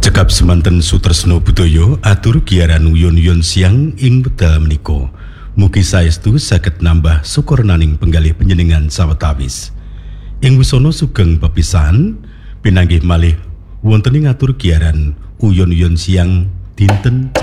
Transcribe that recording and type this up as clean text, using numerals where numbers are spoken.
Cekap semanten sutresno budaya atur giaran uyon-uyon siang ing wekdal menika. Mugi saestu saged nambah sukurnaning penggalih panjenengan sawetawis. Ing wusana sugeng pepisahan pinanggih malih wonten ing atur giaran uyon-uyon siang dinten